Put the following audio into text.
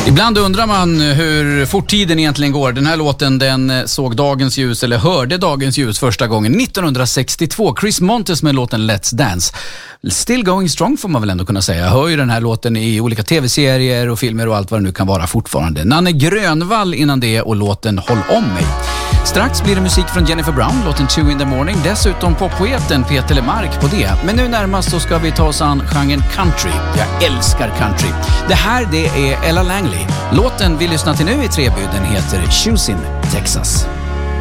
Ibland undrar man hur fort tiden egentligen går. Den här låten den såg dagens ljus, eller hörde dagens ljus första gången 1962. Chris Montes med låten Let's Dance. Still going strong får man väl ändå kunna säga. Jag hör ju den här låten i olika tv-serier och filmer och allt vad det nu kan vara fortfarande. Nanne Grönvall innan det och låten Håll om mig. Strax blir det musik från Jennifer Brown, låten 2 in the morning. Dessutom poppoeten Peter Lemark på det. Men nu närmast så ska vi ta oss an genren country. Jag älskar country. Det här det är Ella Langley. Låten vi lyssnar till nu i Treby, den heter Choosing Texas.